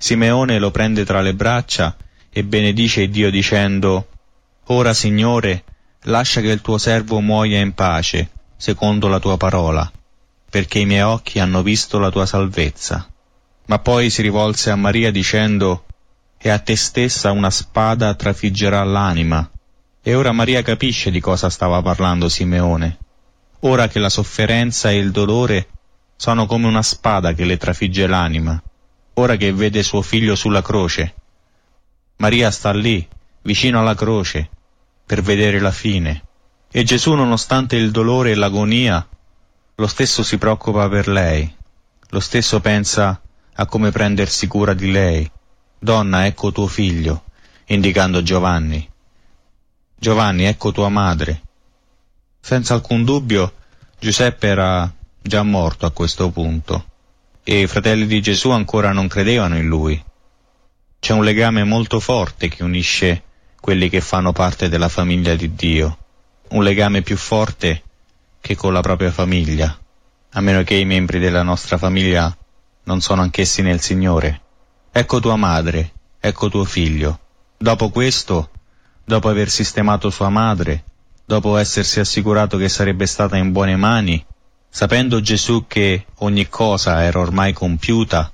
Simeone lo prende tra le braccia e benedice Dio dicendo: «Ora, Signore, lascia che il tuo servo muoia in pace, secondo la tua parola, perché i miei occhi hanno visto la tua salvezza». Ma poi si rivolse a Maria dicendo: «E a te stessa una spada trafiggerà l'anima». E ora Maria capisce di cosa stava parlando Simeone. Ora che la sofferenza e il dolore sono come una spada che le trafigge l'anima, ora che vede suo figlio sulla croce. Maria sta lì, vicino alla croce, per vedere la fine. E Gesù, nonostante il dolore e l'agonia, lo stesso si preoccupa per lei, lo stesso pensa a come prendersi cura di lei. «Donna, ecco tuo figlio», indicando Giovanni. «Giovanni, ecco tua madre». Senza alcun dubbio, Giuseppe era già morto a questo punto, e i fratelli di Gesù ancora non credevano in lui. C'è un legame molto forte che unisce quelli che fanno parte della famiglia di Dio, un legame più forte che con la propria famiglia, a meno che i membri della nostra famiglia non sono anch'essi nel Signore. Ecco tua madre, ecco tuo figlio. Dopo questo, dopo aver sistemato sua madre, dopo essersi assicurato che sarebbe stata in buone mani, sapendo Gesù che ogni cosa era ormai compiuta,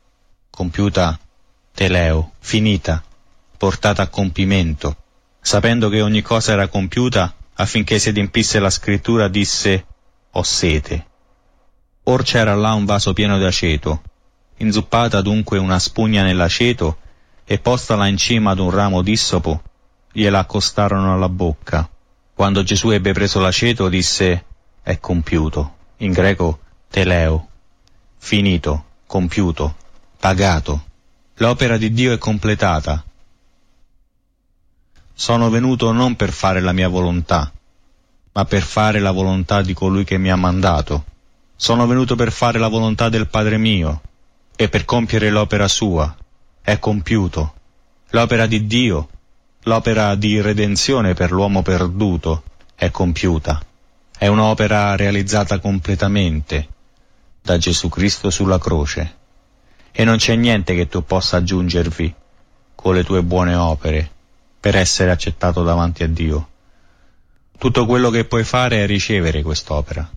teleo, finita, portata a compimento, sapendo che ogni cosa era compiuta, affinché si adempisse la scrittura, disse: «Ho sete». Or c'era là un vaso pieno d'aceto, inzuppata dunque una spugna nell'aceto e postala in cima ad un ramo d'issopo, gliela accostarono alla bocca. Quando Gesù ebbe preso l'aceto disse: «È compiuto», in greco teleo, finito, compiuto, pagato. L'opera di Dio è completata. Sono venuto non per fare la mia volontà, ma per fare la volontà di colui che mi ha mandato. Sono venuto per fare la volontà del Padre mio e per compiere l'opera sua. È compiuto. L'opera di Dio, l'opera di redenzione per l'uomo perduto, è compiuta. È un'opera realizzata completamente da Gesù Cristo sulla croce. E non c'è niente che tu possa aggiungervi con le tue buone opere per essere accettato davanti a Dio. Tutto quello che puoi fare è ricevere quest'opera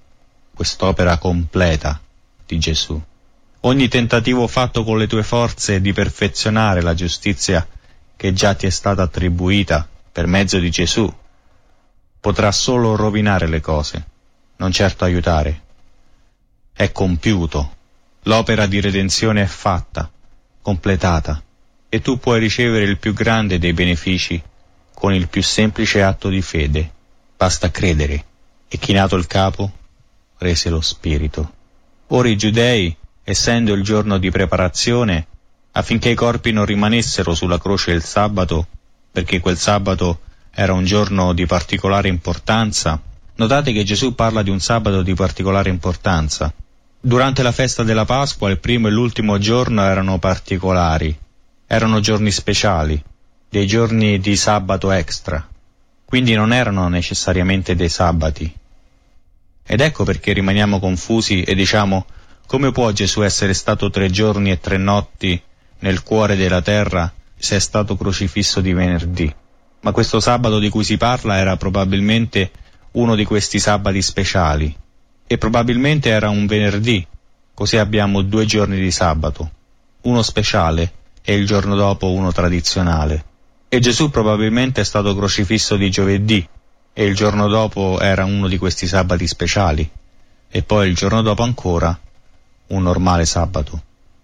completa di Gesù. Ogni tentativo fatto con le tue forze di perfezionare la giustizia che già ti è stata attribuita per mezzo di Gesù potrà solo rovinare le cose, non certo aiutare. È compiuto. L'opera di redenzione è fatta, completata, e tu puoi ricevere il più grande dei benefici con il più semplice atto di fede. Basta credere. E chinato il capo, rese lo spirito. Ora i giudei, essendo il giorno di preparazione, affinché i corpi non rimanessero sulla croce il sabato, perché quel sabato era un giorno di particolare importanza. Notate che Gesù parla di un sabato di particolare importanza. Durante la festa della Pasqua il primo e l'ultimo giorno erano particolari, erano giorni speciali, dei giorni di sabato extra, quindi non erano necessariamente dei sabati. Ed ecco perché rimaniamo confusi e diciamo: come può Gesù essere stato 3 giorni e 3 notti nel cuore della terra se è stato crocifisso di venerdì? Ma questo sabato di cui si parla era probabilmente uno di questi sabati speciali, e probabilmente era un venerdì, così abbiamo 2 giorni di sabato, uno speciale e il giorno dopo uno tradizionale. E Gesù probabilmente è stato crocifisso di giovedì, e il giorno dopo era uno di questi sabati speciali, e poi il giorno dopo ancora un normale sabato.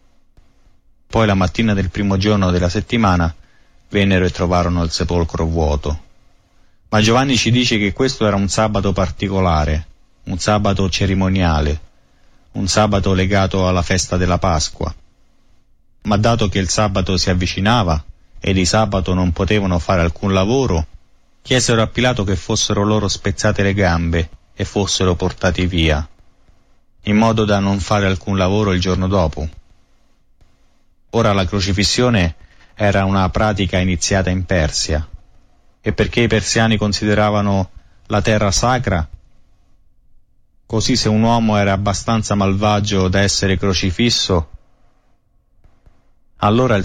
Poi la mattina del primo giorno della settimana vennero e trovarono il sepolcro vuoto. Ma Giovanni ci dice che questo era un sabato particolare, un sabato cerimoniale, un sabato legato alla festa della Pasqua. Ma dato che il sabato si avvicinava e di sabato non potevano fare alcun lavoro, chiesero a Pilato che fossero loro spezzate le gambe e fossero portati via, in modo da non fare alcun lavoro il giorno dopo. Ora la crocifissione era una pratica iniziata in Persia, e perché i persiani consideravano la terra sacra, così se un uomo era abbastanza malvagio da essere crocifisso, allora il